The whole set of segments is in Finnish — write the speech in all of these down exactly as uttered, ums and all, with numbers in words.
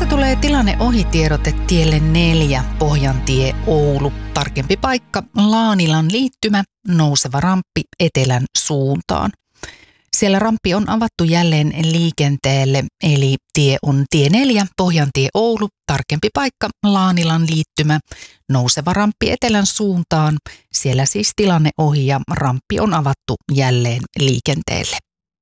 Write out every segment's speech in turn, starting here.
Tässä tulee tilanne ohitiedote tielle neljä, Pohjantie Oulu. Tarkempi paikka, Laanilan liittymä, nouseva ramppi etelän suuntaan. Siellä ramppi on avattu jälleen liikenteelle, eli tie on tie neljä, Pohjantie Oulu. Tarkempi paikka, Laanilan liittymä, nouseva ramppi etelän suuntaan. Siellä siis tilanne ohi ja ramppi on avattu jälleen liikenteelle.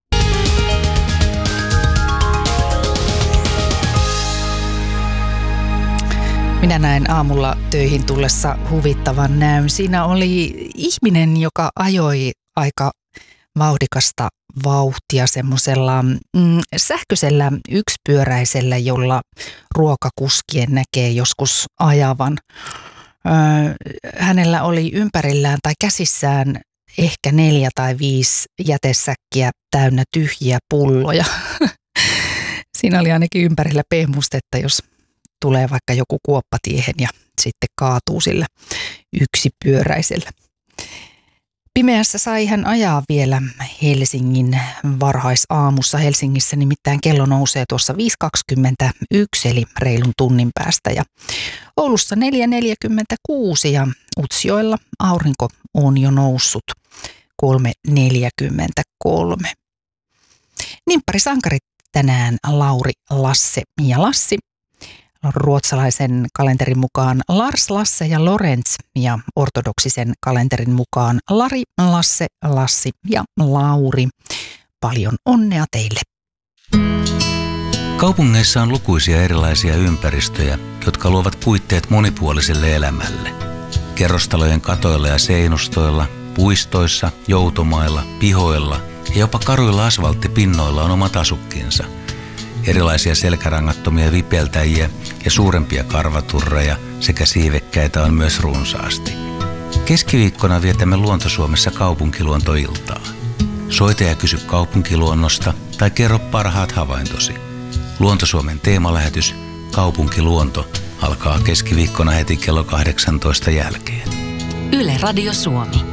Minä näin aamulla töihin tullessa huvittavan näyn. Siinä oli ihminen, joka ajoi aika vauhdikasta vauhtia semmoisella mm, sähköisellä yksipyöräisellä, jolla ruokakuskien näkee joskus ajavan. Öö, hänellä oli ympärillään tai käsissään ehkä neljä tai viisi jätesäkkiä täynnä tyhjiä pulloja. Siinä oli ainakin ympärillä pehmustetta, jos tulee vaikka joku kuoppatiehen ja sitten kaatuu sillä yksipyöräisellä. Pimeässä sai hän ajaa vielä Helsingin varhaisaamussa. Helsingissä nimittäin kello nousee tuossa viisi kaksikymmentäyksi eli reilun tunnin päästä. Ja Oulussa neljä neljäkymmentäkuusi ja Utsjoella aurinko on jo noussut kolme neljäkymmentäkolme. Nimpparisankarit tänään Lauri, Lasse ja Lassi. Ruotsalaisen kalenterin mukaan Lars, Lasse ja Lorenz ja ortodoksisen kalenterin mukaan Lari, Lasse, Lassi ja Lauri. Paljon onnea teille! Kaupungeissa on lukuisia erilaisia ympäristöjä, jotka luovat puitteet monipuoliselle elämälle. Kerrostalojen katoilla ja seinustoilla, puistoissa, joutomailla, pihoilla ja jopa karuilla asfalttipinnoilla on omat asukkinsa. Erilaisia selkärangattomia vipeltäjiä ja suurempia karvaturreja sekä siivekkäitä on myös runsaasti. Keskiviikkona vietämme Luonto-Suomessa kaupunkiluontoiltaa. Soita ja kysy kaupunkiluonnosta tai kerro parhaat havaintosi. Luonto-Suomen teemalähetys Kaupunkiluonto alkaa keskiviikkona heti kello kahdeksantoista jälkeen. Yle Radio Suomi.